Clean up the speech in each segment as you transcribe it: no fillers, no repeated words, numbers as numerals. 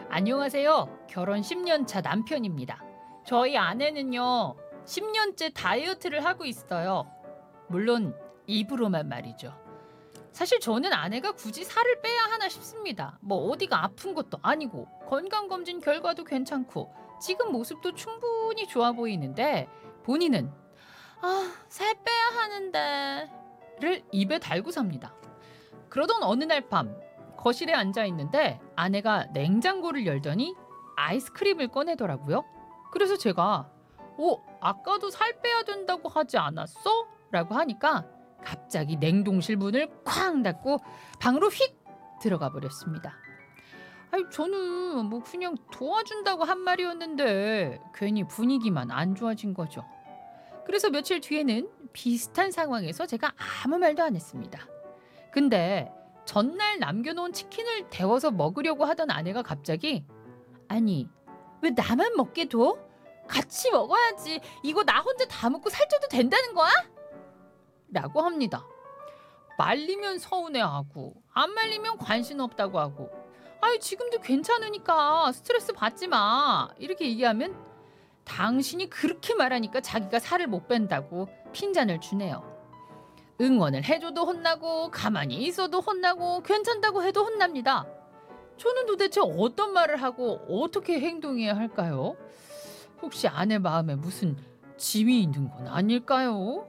안녕하세요. 결혼 10년 차 남편입니다. 저희 아내는요, 10년째 다이어트를 하고 있어요. 물론 입으로만 말이죠. 사실 저는 아내가 굳이 살을 빼야 하나 싶습니다. 뭐 어디가 아픈 것도 아니고 건강검진 결과도 괜찮고 지금 모습도 충분히 좋아 보이는데 본인은 살 빼야 하는데 를 입에 달고 삽니다. 그러던 어느 날 밤 거실에 앉아 있는데 아내가 냉장고를 열더니 아이스크림을 꺼내더라고요. 그래서 제가 아까도 살 빼야 된다고 하지 않았어? 라고 하니까 갑자기 냉동실 문을 쾅 닫고 방으로 휙 들어가 버렸습니다. 아니 저는 뭐 그냥 도와준다고 한 말이었는데 괜히 분위기만 안 좋아진 거죠. 그래서 며칠 뒤에는 비슷한 상황에서 제가 아무 말도 안 했습니다. 근데 전날 남겨놓은 치킨을 데워서 먹으려고 하던 아내가 갑자기 아니 왜 나만 먹게 둬? 같이 먹어야지. 이거 나 혼자 다 먹고 살쪄도 된다는 거야? 라고 합니다. 말리면 서운해하고 안 말리면 관심 없다고 하고 아니 지금도 괜찮으니까 스트레스 받지 마 이렇게 얘기하면 당신이 그렇게 말하니까 자기가 살을 못 뺀다고 핀잔을 주네요. 응원을 해줘도 혼나고 가만히 있어도 혼나고 괜찮다고 해도 혼납니다. 저는 도대체 어떤 말을 하고 어떻게 행동해야 할까요? 혹시 아내 마음에 무슨 짐이 있는 건 아닐까요?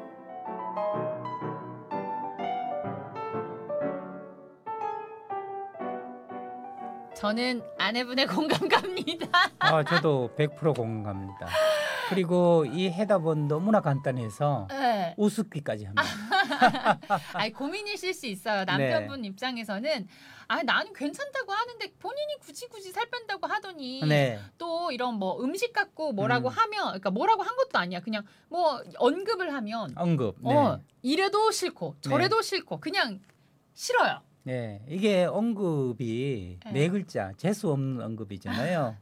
저는 아내분의 공감 갑니다. 저도 100% 공감합니다. 그리고 이 해답은 너무나 간단해서 네. 우습기까지 합니다. 아니 고민이실 수 있어요. 남편분 입장에서는 나는 괜찮다고 하는데 본인이 굳이 살 뺀다고 하더니 네. 또 이런 뭐 음식 갖고 뭐라고 하면 그러니까 뭐라고 한 것도 아니야. 그냥 뭐 언급을 하면 언급. 네. 이래도 싫고 저래도 싫고 그냥 싫어요. 네, 이게 언급이 네 글자, 재수 없는 언급이잖아요.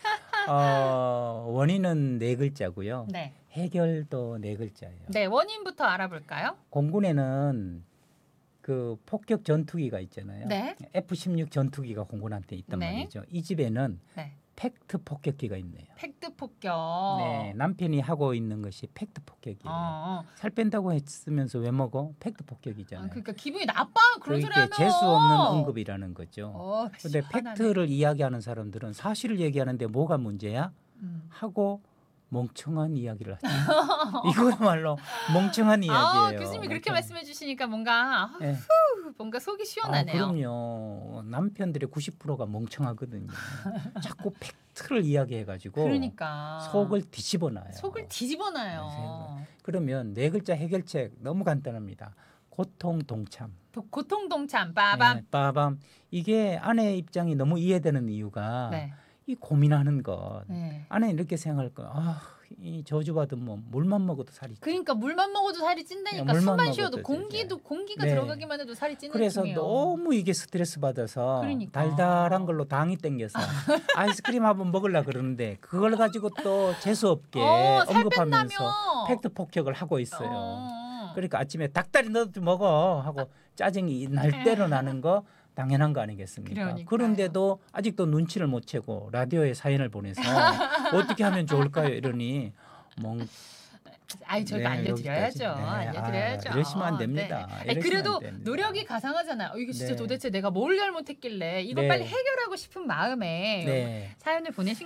원인은 네 글자고요. 네. 해결도 네 글자예요. 네, 원인부터 알아볼까요? 공군에는 그 폭격 전투기가 있잖아요. 네. F-16 전투기가 공군한테 있단 네. 말이죠. 이 집에는 네. 팩트 폭격기가 있네요. 팩트 폭격. 네, 남편이 하고 있는 것이 팩트 폭격이에요. 살 뺀다고 했으면서 왜 먹어? 팩트 폭격이잖아요. 그러니까 기분이 나빠 그런 소리 하면. 재수 없는 언급이라는 거죠. 그런데 팩트를 이야기하는 사람들은 사실을 얘기하는데 뭐가 문제야? 하고 멍청한 이야기를 하죠. 이거야말로 멍청한 이야기예요. 교수님이 그렇게 말씀해 주시니까 뭔가 네. 뭔가 속이 시원하네요. 그럼요. 남편들의 90%가 멍청하거든요. 자꾸 팩트를 이야기해가지고 그러니까 속을 뒤집어놔요. 속을 뒤집어놔요. 그러면 네 글자 해결책 너무 간단합니다. 고통 동참. 고통 동참 빠밤. 네, 빠밤. 이게 아내의 입장이 너무 이해되는 이유가 이 고민하는 것. 아내는 이렇게 생각할 거야. 이 저주받은 뭐 물만 먹어도 살이 찌. 그러니까 물만 먹어도 살이 찐다니까. 숨만 쉬어도 공기가 들어가기만 해도 살이 찌는 그래서 중이에요. 너무 이게 스트레스 받아서 달달한 걸로 당이 땡겨서 아이스크림 한번 먹으려고 그러는데 그걸 가지고 또 재수 없게 언급하면서 팩트 폭격을 하고 있어요. 그러니까 아침에 닭다리 너도 먹어 하고 짜증이 날대로 나는 거 당연한 거 아니겠습니까? 그런데도 아직도 눈치를 못 채고 라디오에 사연을 보내서 어떻게 하면 좋을까요? 이러니 저희가 알려드려야죠. 알려드려야죠. 이러시면 안 됩니다. 그래도 노력이 가상하잖아요. 이게 진짜 도대체 내가 뭘 잘못했길래 이거 빨리 해결하고 싶은 마음에 사연을 보내신